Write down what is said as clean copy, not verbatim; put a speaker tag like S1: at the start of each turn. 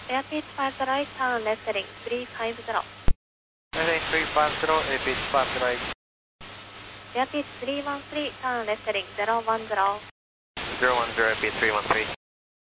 S1: Airbus 50, turn left heading 350.
S2: Heading 350, Airbus 50.
S1: Airbus 313, turn left heading 010.
S2: 010, Airbus 313.